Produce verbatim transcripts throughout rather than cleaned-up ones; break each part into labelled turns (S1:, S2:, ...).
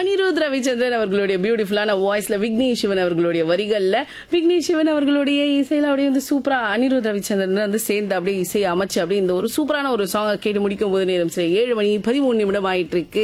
S1: அனிருத் ரவிச்சந்திரன் அவர்களுடைய பியூட்டிஃபுல்லான வாய்ஸ்ல விக்னேஷ் சிவன் அவர்களுடைய வரிகள்ல விக்னேஷ் சிவன் அவர்களுடைய இசையில அப்படியே வந்து சூப்பரா அனிருத் ரவிச்சந்திரன் வந்து சேர்ந்து அப்படியே இசை அமைச்சு அப்படியே இந்த ஒரு சூப்பரான ஒரு சாங்கை கேட்டு முடிக்கும் போது நேரம் சரி ஏழு மணி பதிமூணு நிமிடம் ஆயிட்டு இருக்கு.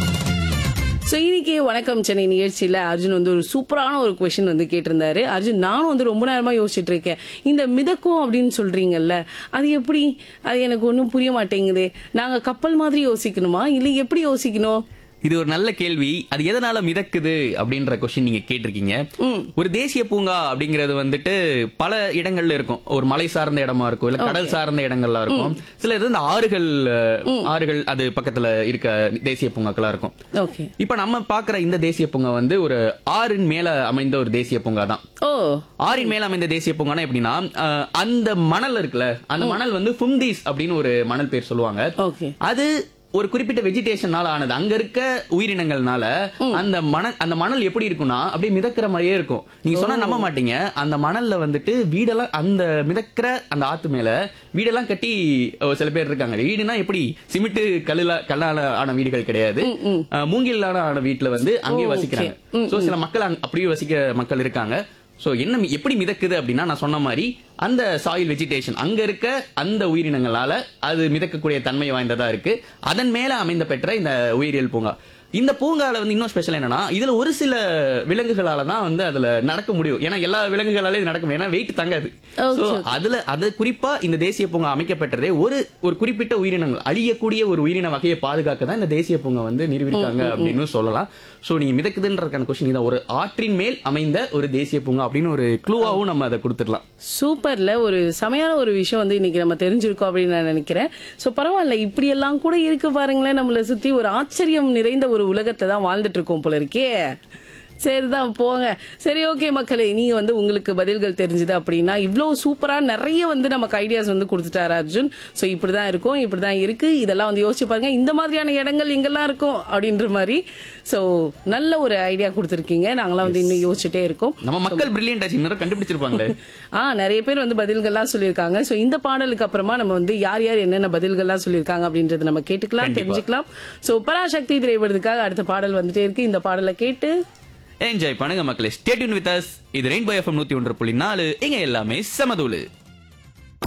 S1: ஸோ இன்னைக்கு வணக்கம் சென்னை நிகழ்ச்சியில் அர்ஜுன் வந்து ஒரு சூப்பரான ஒரு கொஸ்டின் வந்து கேட்டிருந்தாரு. அர்ஜுன், நானும் வந்து ரொம்ப நேரமா யோசிச்சுட்டு இருக்கேன், இந்த மிதக்கும் அப்படின்னு சொல்றீங்கல்ல, அது எப்படி? அது எனக்கு ஒன்றும் புரிய மாட்டேங்குது. நாங்க கப்பல் மாதிரி யோசிக்கணுமா இல்லை எப்படி யோசிக்கணும்?
S2: இது ஒரு நல்ல கேள்வி. அது எதனால மிதக்குது அப்படின்ற கொஸ்டின் நீங்க கேட்டிருக்கீங்க. ஒரு தேசிய பூங்கா அப்படிங்கறது வந்துட்டு பல இடங்கள்ல இருக்கும். ஒரு மலை சார்ந்த இடமா இருக்கும், இல்ல கடல் சார்ந்த இடங்கள்ல இருக்கும். சில இது இந்த ஆறுகள் ஆறுகள் அது பக்கத்துல இருக்க தேசிய பூங்காக்களா இருக்கும். இப்ப நம்ம பாக்குற இந்த தேசிய பூங்கா வந்து ஒரு ஆறின் மேல அமைந்த ஒரு தேசிய பூங்கா தான். ஆறின் மேல அமைந்த தேசிய பூங்கானா எப்படின்னா, அந்த மணல் இருக்குல்ல, அந்த மணல் வந்து ஃபும்தீஸ் அப்படின்னு ஒரு மணல் பேர் சொல்லுவாங்க. அது ஒரு குறிப்பிட்ட வெஜிடேஷனால ஆனது. அங்க இருக்க உயிரினங்கள்னால அந்த மணல் அந்த மணல் எப்படி இருக்கும்னா அப்படியே மிதக்கிற மாதிரியே இருக்கும். நீங்க சொன்னா நம்ப மாட்டீங்க. அந்த மணல்ல வந்துட்டு வீடெல்லாம் அந்த மிதக்கிற அந்த ஆத்து மேல வீடெல்லாம் கட்டி சில பேர் இருக்காங்க. வீடுனா எப்படி சிமெண்ட் கல்லுல கல்லால ஆன வீடுகள் கிடையாது, மூங்கிலான ஆன வீட்டுல வந்து அங்கேயே வசிக்கிறாங்க. சோ சில மக்கள் அப்படியே வசிக்க மக்கள் இருக்காங்க. சோ என்ன எப்படி மிதக்குது அப்படின்னா, நான் சொன்ன மாதிரி அந்த சாயில் வெஜிடேஷன் அங்க இருக்க அந்த உயிரினங்களால அது மிதக்கக்கூடிய தன்மை வாய்ந்ததா இருக்கு. அதன் மேல அமைந்த பெற்ற இந்த உயிரியல் பூங்கா. இந்த பூங்கால வந்து இன்னும் ஸ்பெஷல் என்னன்னா, இதுல ஒரு சில விலங்குகளால தான் வந்து அதுல நடக்க முடியும். ஏன்னா எல்லா விலங்குகளாலையும் நடக்க முடியும், ஏன்னா வெயிட் தங்காது. அதுல அது குறிப்பா இந்த தேசிய பூங்கா அமைக்கப்பட்டதே ஒரு ஒரு குறிப்பிட்ட உயிரினங்கள் அழியக்கூடிய ஒரு உயிரின வகையை பாதுகாக்க தான் இந்த தேசிய பூங்கா வந்து நிறுவிருக்காங்க அப்படின்னு சொல்லலாம். சோ நீங்க மிதக்குதுன்றதுக்கான கொஸ்டின் இதான். ஒரு ஆற்றின் மேல் அமைந்த ஒரு தேசிய பூங்கா அப்படின்னு ஒரு க்ளூவாவும் நம்ம அதை கொடுத்துடலாம்.
S1: சூப்பர்ல, ஒரு செமையான ஒரு விஷயம் வந்து இன்னைக்கு நம்ம தெரிஞ்சிருக்கோம் அப்படின்னு நான் நினைக்கிறேன். சோ பரவாயில்ல, இப்படி எல்லாம் கூட இருக்கு பாருங்களேன். நம்மளை சுத்தி ஒரு ஆச்சரியம் நிறைந்த ஒரு உலகத்தை தான் வாழ்ந்துட்டு இருக்கோம் போல இருக்கே. சரிதான், போங்க. சரி, ஓகே மக்களே, நீங்க வந்து உங்களுக்கு பதில்கள் தெரிஞ்சது அப்படின்னா இவ்வளவு சூப்பரா நிறைய வந்து நமக்கு ஐடியாஸ் வந்து கொடுத்துட்டாரு அர்ஜுன். சோ இப்படிதான் இருக்கும், இப்படிதான் இருக்கு, இதெல்லாம் வந்து யோசிச்சு பாருங்க, இந்த மாதிரியான இடங்கள் எங்கெல்லாம் இருக்கும் அப்படின்ற மாதிரி. சோ நல்ல ஒரு ஐடியா கொடுத்துருக்கீங்க. நாங்களாம் வந்து இன்னும் யோசிச்சுட்டே இருக்கோம்.
S2: நம்ம மக்கள் பிரில்லியன்ட் ஆச்சு கண்டுபிடிச்சிருப்பாங்க.
S1: ஆ நிறைய பேர் வந்து பதில்கள்லாம் சொல்லியிருக்காங்க. சோ இந்த பாடலுக்கு அப்புறமா நம்ம வந்து யார் யார் என்னென்ன பதில்கள்லாம் சொல்லியிருக்காங்க அப்படின்றது நம்ம கேட்டுக்கலாம், தெரிஞ்சுக்கலாம். சோ பராசக்தி திரைப்படத்துக்காக அடுத்த பாடல் வந்துட்டே இருக்கு. இந்த பாடலை கேட்டு
S2: என்ஜாய் பண்ணுங்க மக்களே. Stay tune with us. இது ரெயின்போ எஃப்எம் நூத்தி ஒன்று புள்ளி நாலு. இங்க எல்லாமே சமதூளு.